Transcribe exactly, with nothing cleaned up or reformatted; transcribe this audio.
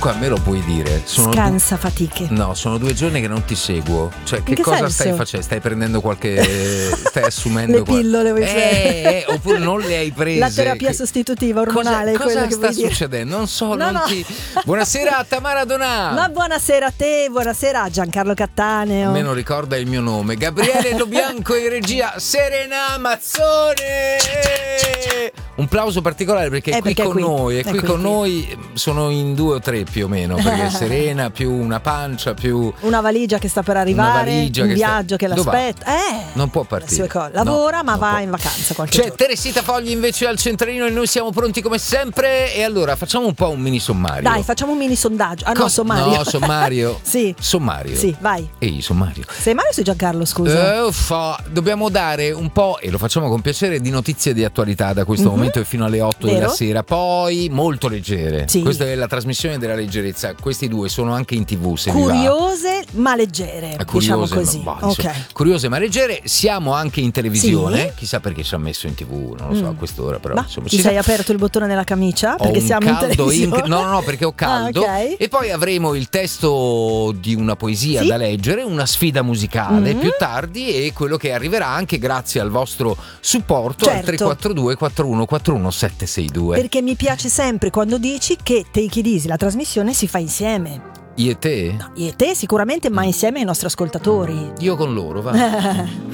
comunque a me lo puoi dire. Sono Scansa du- fatiche. No, sono due giorni che non ti seguo. Cioè, che, che cosa senso? stai facendo? Stai prendendo qualche. Stai assumendo Le pillole, vuoi eh, dire? eh, oppure non le hai prese? La terapia Che- sostitutiva ormonale. Cosa, quello cosa che sta vuoi dire. succedendo? Non so. No, non no. Ti... Buonasera a Tamara Donà. Ma buonasera a te, buonasera a Giancarlo Cattaneo. A me non ricorda il mio nome. Gabriele Lo Bianco in regia. Serena Mazzone. Un plauso particolare perché è Eh, qui perché è con qui. noi. È, È qui qui, con qui. noi. Sono in due o tre più o meno. Perché Serena più una pancia più. Una valigia che sta per arrivare, Una valigia un che sta- viaggio che Dove va? l'aspetta. Eh, Non può le partire. sue cose. Lavora, No, ma non va può. in vacanza qualche C'è giorno. Teresita Fogli invece al centralino e noi siamo pronti come sempre. E allora facciamo un po' un mini sommario. Dai, facciamo un mini sondaggio. Ah no, Cosa- sommario. No, sommario. Sì. Sommario. Sì, vai. Ehi, sommario. Sei Mario o sei Giancarlo, scusa? Eh, uffa, dobbiamo dare un po', e lo facciamo con piacere, di notizie di attualità da questo Mhm. momento e fino alle otto Vero? della sera. Poi molto leggere. Sì. Questa è la trasmissione della leggerezza. Questi due sono anche in tv, se vi va. Curiose ma leggere, Eh, diciamo così. ma, bah, Ok. insomma, curiose ma leggere. Siamo anche in televisione. Sì. Chissà perché ci ha messo in tv, non lo so, Mm. a quest'ora, però Ma insomma, ti ci sei sa- aperto il bottone della camicia? Ho Perché un siamo in caldo televisione. inc- no, no, no, perché ho caldo. Ah, ok. E poi avremo il testo di una poesia Sì. da leggere, una sfida musicale Mm. più tardi e quello che arriverà anche grazie al vostro supporto al Certo. tre quattro due quattro uno quattro uno sette sei due. Perché mi piace sempre quando dici che Take It Easy, la trasmissione, si fa insieme. Io e te? Io e te sicuramente, ma insieme ai nostri ascoltatori. Io con loro, va.